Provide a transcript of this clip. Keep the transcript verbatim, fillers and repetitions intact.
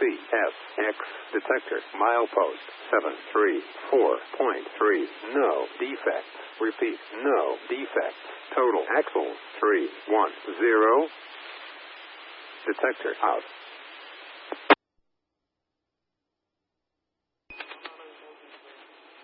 C S X detector milepost seven three four point three. No defects. Repeat, no defects. Total axle three one zero. Detector out.